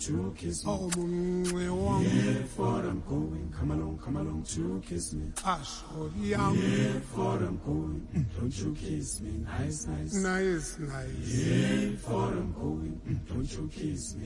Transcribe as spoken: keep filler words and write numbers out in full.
to kiss me. Oh, we want yeah, for I'm going. Come along, come along to kiss me. Ash, oh, young. Yeah, for I'm going. Don't you kiss me. Nice, nice. Nice, nice. Yeah, for I'm going. Don't you kiss me.